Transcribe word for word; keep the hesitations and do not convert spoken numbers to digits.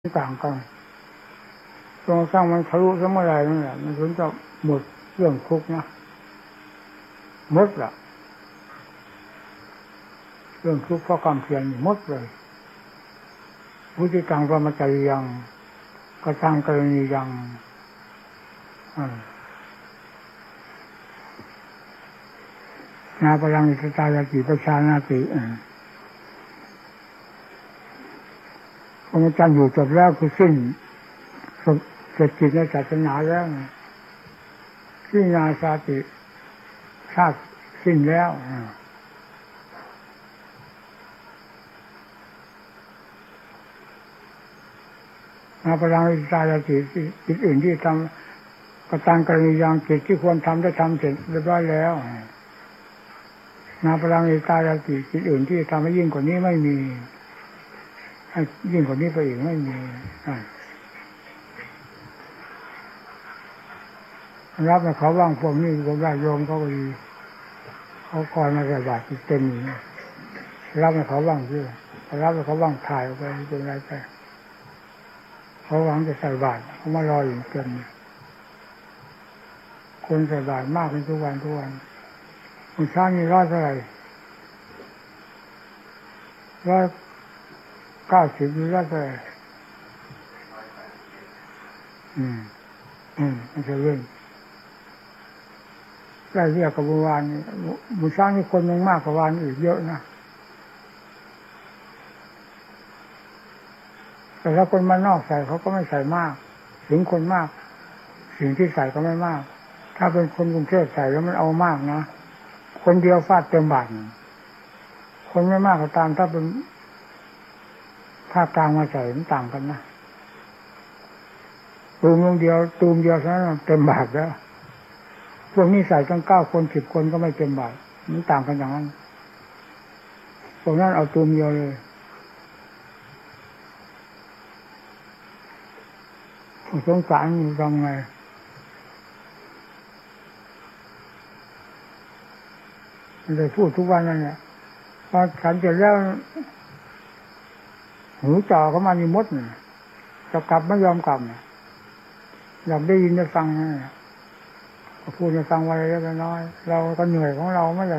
ต่างกันตรงสร้างมันทะลุสมัยไรนั่นแหละมันถึงจะหมดเรื่องทุกข์นะหมดละเรื่องทุกข์เพราะความเพียรหมดเลยพุทธิตังพระมัจจริยังกระชังกรณียังนาปรังอิสตายากิประชานาติพระมัจจันอยู่จบแล้วคือสิ้นเสร็จกิจในศาสนาแล้วสิ้นนาสาติชาติสิ้นแล้วนาปรังอิสตายากิกิจอื่นที่ทำกระตังกรณียังกิจที่ควรทำได้ทำเสร็จเรียบร้อยแล้วนาปรังอิสตายากิกิจอื่นที่ทำให้ยิ่งกว่านี้ไม่มียิ่งกว่านี้ไปอีกไม่มีรับมาเขาว่างพวกนี้พวกญาติโยมเขาก็ดีเขาคอยมาใส่บาตรเต็มรับมาเขาว่างชื่อรับมาเขาว่างถ่ายออกไปเป็นไรไปเขาหวังจะใส่บาตรเขามารออยู่เต็มคนใส่บาตรมากเป็นทุกวันทุกวันคุณช้างมีร้อยเท่าไหร่ร้อยเก้าสิบมีร้อยเท่าไหร่อืมอืมมันจะเรื่องได้เรียกกับบุญวานบุญสร้างนี่คนยังมากกว่าวานอีกเยอะนะแต่ถ้าคนมานอกใส่เขาก็ไม่ใส่มากถึงคนมากสิ่งที่ใส่ก็ไม่มากถ้าเป็นคนกรุงเทพใส่แล้วมันเอามากนะคนเดียวฟาดเต็มบาทคนไม่มากก็ตามถ้าเป็นภาคกลางมาใส่มันต่างกันนะตูมเดียวตูมเดียวเท่านั้นเต็มบาทแล้วพวกนี้ใส่ตั้งเก้าคนสิบคนก็ไม่เต็มบาทมันต่างกันอย่างนั้นพวกนั้นเอาตูมเดียวเลยสงสารมันทำไงมันเลยพูดทุกวันนั่นแหละพอฉันเสร็จแล้วหูจ่อเข้ามามีมดเนี่ยจะกลับไม่ยอมกลับเนี่ยอยากได้ยินได้ฟังเนี่ยพูดให้ฟังไว้เล็กน้อยเราก็เหนื่อยของเราไม่อยาก